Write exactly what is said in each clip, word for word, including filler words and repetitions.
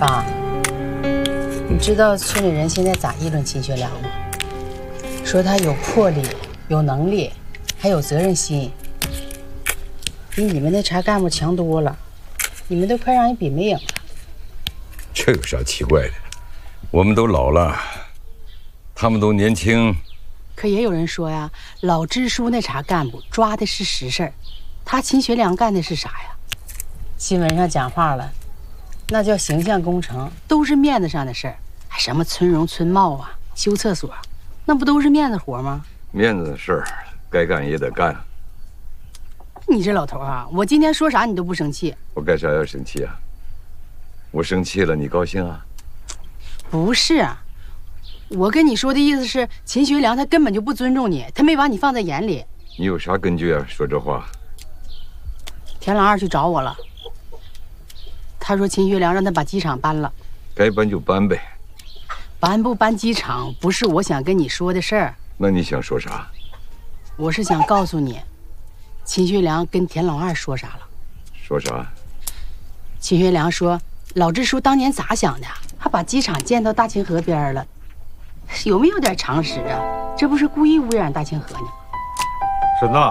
爸，你知道村里人现在咋议论秦学良吗？说他有魄力、有能力，还有责任心，比你们那茬干部强多了。你们都快让人比没影了。 这有啥奇怪的？我们都老了，他们都年轻。 可也有人说呀，老支书那茬干部抓的是实事儿，他秦学良干的是啥呀？新闻上讲话了，那叫形象工程，都是面子上的事儿。还什么村容村貌啊，修厕所，那不都是面子活吗？ 面子的事儿，该干也得干。 你这老头啊，我今天说啥你都不生气。 我干啥要生气啊？我生气了，你高兴啊？ 不是，我跟你说的意思是，秦学良他根本就不尊重你，他没把你放在眼里。 你有啥根据啊？说这话？ 田老二去找我了，他说秦学良让他把机场搬了。 该搬就搬呗。 搬不搬机场不是我想跟你说的事儿。 那你想说啥？ 我是想告诉你，秦学良跟田老二说啥了？ 说啥？ 秦学良说，老支书当年咋想的？还把机场建到大清河边了，有没有点常识啊？这不是故意污染大清河呢？ 婶子，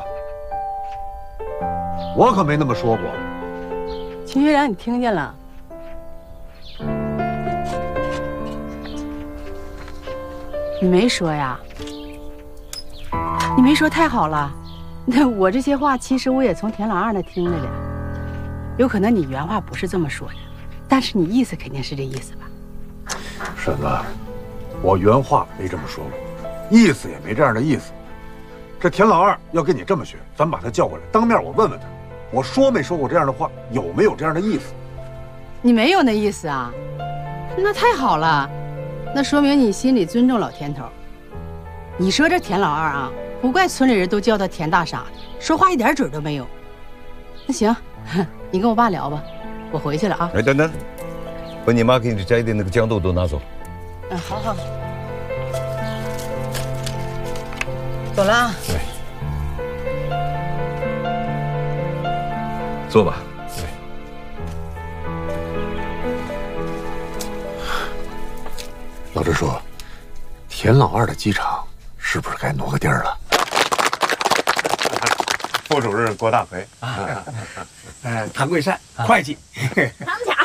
我可没那么说过。 秦学良，你听见了？你没说呀？你没说太好了。那我这些话其实我也从田老二那听来的，有可能你原话不是这么说的，但是你意思肯定是这意思吧？ 婶子，我原话没这么说过，意思也没这样的意思。这田老二要跟你这么学，咱把他叫过来，当面我问问他，我说没说过这样的话，有没有这样的意思？ 你没有那意思啊？那太好了，那说明你心里尊重老田头。你说这田老二啊，不怪村里人都叫他田大傻的，说话一点准都没有。那行，你跟我爸聊吧，我回去了啊。 哎，等等，把你妈给你摘的那个豇豆都拿走。 嗯，好好。走了。 对。坐吧。 对。老支书，田老二的机场是不是该挪个地儿了？ 副主任郭大奎， 啊，呃，唐贵善，会计， 唐巧，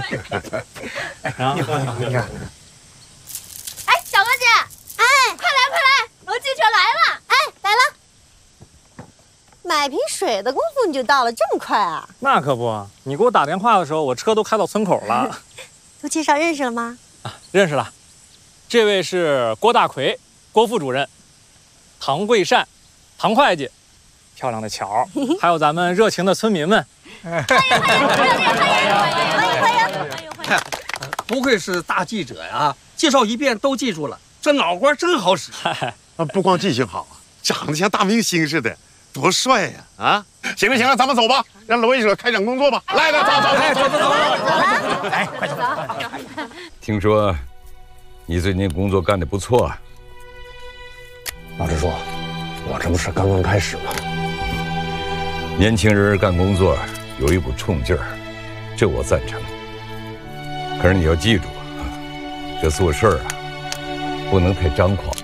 你好，你好，你好。 哎，小哥姐，哎，快来快来，罗记者来了， 哎，来了。买瓶水的功夫你就到了，这么快啊？ 那可不，你给我打电话的时候，我车都开到村口了。 都介绍认识了吗？ 啊，认识了。这位是郭大奎，郭副主任，唐贵善，唐会计。漂亮的桥，还有咱们热情的村民们， 欢迎欢迎欢迎欢迎欢迎欢迎欢迎！ 不愧是大记者呀，介绍一遍都记住了，这脑瓜真好使。 不光记性好啊，长得像大明星似的，多帅呀！啊，行了行了，咱们走吧，让罗记者开展工作吧。来来，走走走走走， 来，快走！ 听说你最近工作干得不错啊。 老支书，我这不是刚刚开始吗？ 年轻人干工作有一股冲劲儿，这我赞成。可是你要记住啊，这做事儿啊，不能太张狂。